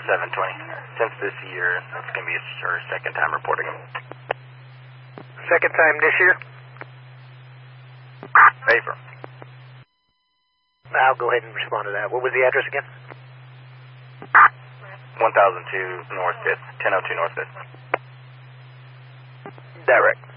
720. Since this year, it's going to be her second time reporting him. Second time this year? Favor. I'll go ahead and respond to that. What was the address again? 1002 North 5th, 1002 North 5th. Direct.